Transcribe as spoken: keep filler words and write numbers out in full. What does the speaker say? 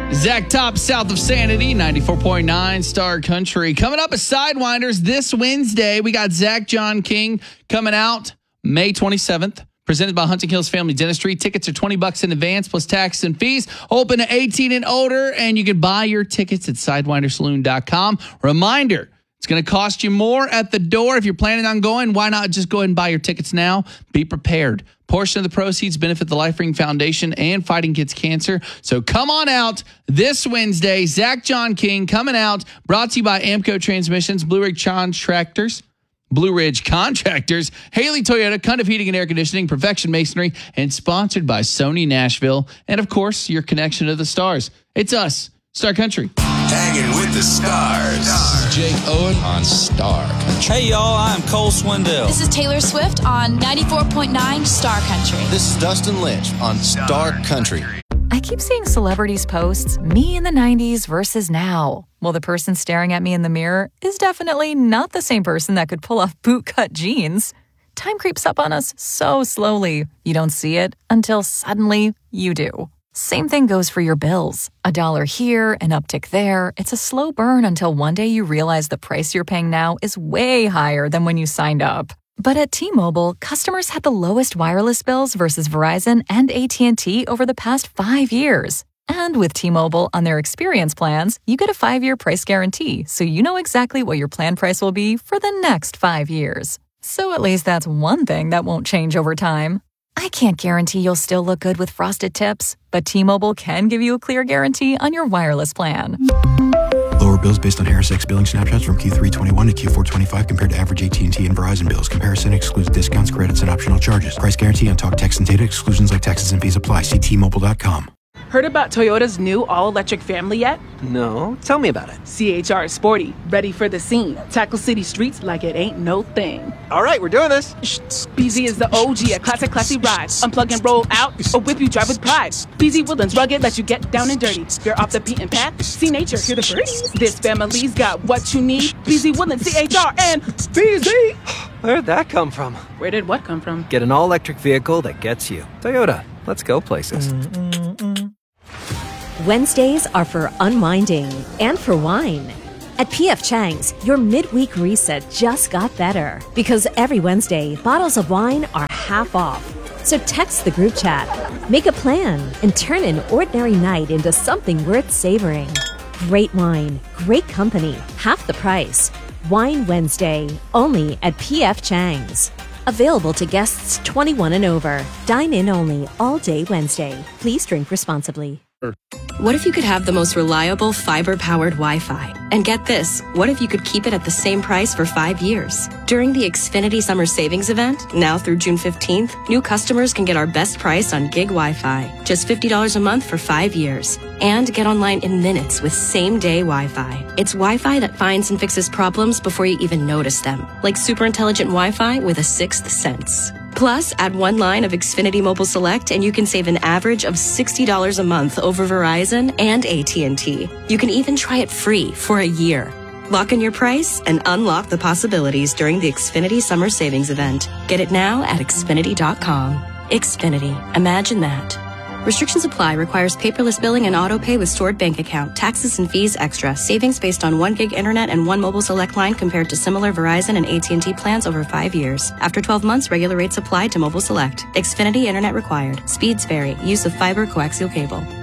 Zach Top, south of Sanity, ninety-four point nine Star Country. Coming up at Sidewinders this Wednesday, we got Zach John King coming out May twenty-seventh. Presented by Hunting Hills Family Dentistry. Tickets are twenty bucks in advance plus taxes and fees. Open to eighteen and older, and you can buy your tickets at sidewinder saloon dot com. Reminder, it's going to cost you more at the door. If you're planning on going, why not just go ahead and buy your tickets now? Be prepared. Portion of the proceeds benefit the Life Ring Foundation and Fighting Kids Cancer. So come on out this Wednesday. Zach John King coming out. Brought to you by Amco Transmissions, Blue Ridge Contractors, Blue Ridge Contractors, Haley Toyota, Cundiff Heating and Air Conditioning, Perfection Masonry, and sponsored by Sony Nashville. And, of course, your connection to the stars. It's us, Star Country. Hanging with the stars. This is Jake Owen on Star Country. Hey, y'all, I'm Cole Swindell. This is Taylor Swift on ninety-four point nine Star Country. This is Dustin Lynch on Star Country. I keep seeing celebrities posts me in the nineties versus now. Well, the person staring at me in the mirror is definitely not the same person that could pull off bootcut jeans. Time creeps up on us so slowly. You don't see it until suddenly you do. Same thing goes for your bills. A dollar here, an uptick there. It's a slow burn until one day you realize the price you're paying now is way higher than when you signed up. But at T-Mobile, customers had the lowest wireless bills versus Verizon and A T and T over the past five years. And with T-Mobile on their experience plans, you get a five-year price guarantee, so you know exactly what your plan price will be for the next five years. So at least that's one thing that won't change over time. I can't guarantee you'll still look good with frosted tips, but T-Mobile can give you a clear guarantee on your wireless plan. Lower bills based on Harris X billing snapshots from Q three twenty-one to Q four twenty-five compared to average A T and T and Verizon bills. Comparison excludes discounts, credits, and optional charges. Price guarantee on talk, text, and data. Exclusions like taxes and fees apply. See T Mobile dot com. Heard about Toyota's new all-electric family yet? No, tell me about it. C H R is sporty, ready for the scene. Tackle city streets like it ain't no thing. All right, we're doing this. Shh, B Z is the O G, a classic, classy ride. Unplug and roll out, or whip you drive with pride. B Z Woodlands rugged, let you get down and dirty. You're off the beaten path, see nature, hear the birdies. This family's got what you need. B Z Woodlands, C H R, and B Z. Where'd that come from? Where did what come from? Get an all-electric vehicle that gets you. Toyota, let's go places. Mm-mm-mm. Wednesdays are for unwinding and for wine. At P F Chang's, your midweek reset just got better because every Wednesday, bottles of wine are half off. So text the group chat, make a plan, and turn an ordinary night into something worth savoring. Great wine, great company, half the price. Wine Wednesday, only at P F Chang's. Available to guests twenty-one and over. Dine in only all day Wednesday. Please drink responsibly. What if you could have the most reliable fiber-powered Wi-Fi? And get this, what if you could keep it at the same price for five years? During the Xfinity Summer Savings Event, now through June fifteenth, new customers can get our best price on gig Wi-Fi, just fifty dollars a month for five years. And get online in minutes with same-day Wi-Fi. It's Wi-Fi that finds and fixes problems before you even notice them, like super intelligent Wi-Fi with a sixth sense. Plus, add one line of Xfinity Mobile Select and you can save an average of sixty dollars a month over Verizon and A T and T. You can even try it free for a year. Lock in your price and unlock the possibilities during the Xfinity Summer Savings Event. Get it now at Xfinity dot com. Xfinity. Imagine that. Restrictions apply. Requires paperless billing and auto pay with stored bank account. Taxes and fees extra. Savings based on one gig internet and one mobile select line compared to similar Verizon and A T and T plans over five years. After twelve months, regular rates apply to mobile select. Xfinity internet required. Speeds vary. Use of fiber coaxial cable.